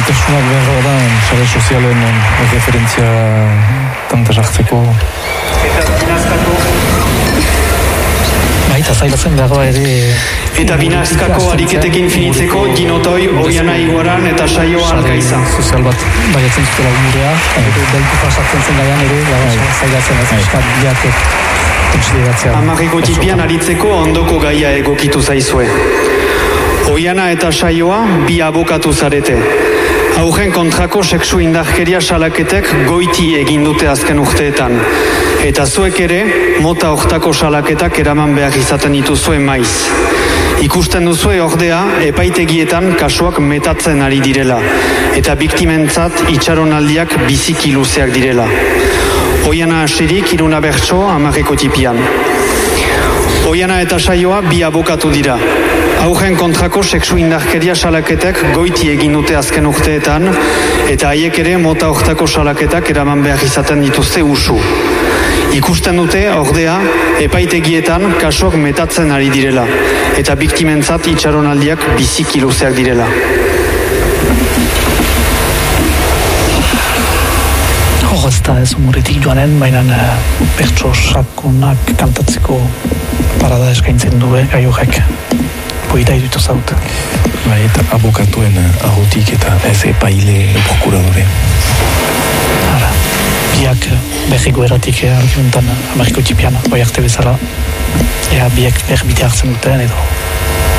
Gaitasunak behar da, sare sozialen referentzia tanta jartzeko. Eta zailatzen behar da ere... Eta binazkako ariketekin finitzeko Dinotoi, Oiana Iguaran eta Saioa Alkaiza. Sozial bat baiatzen zutela gurea, daitu pasatzen zen gaian ere, zailatzen ez biak konsideratzea. Amarriko tipian aritzeko ondoko gaia egokitu zaizue. Oiana eta Saioa bi abokatu zarete. Aurren kontrako sexu indarkeria salaketek goiti egin dute azken urteetan. Eta zuek ere, mota hortako salaketak eraman behar izaten dituzue maiz. Ikusten duzue ordea, epaitegietan kasuak metatzen ari direla. Eta biktimentzat itxaronaldiak biziki luzeak direla. Oiana hasirik Iruna Bertso, Amarreko tipian. Oiana eta Saioa bi abokatu dira. Aurren kontrako sexu indarkeria salaketek goiti egin dute azken urteetan, eta haiek ere mota hortako salaketak eraman behar izaten dituzte usu. Ikusten dute, ordea, epaitegietan kasuak metatzen ari direla, eta biktimentzat itxaronaldiak biziki luzeak direla. Hor ez da ez umuritik joanen, baina Bertso sakonak kantatzeko parada eskaintzen du gai horrek. Poita irutu zaut. Eta abokatuen ahotik eta ez epaile prokuradore. Hala, biak berriko eratik argumentan Amarriko tipian, oi arte bezala. Biak berbite hartzen duten edo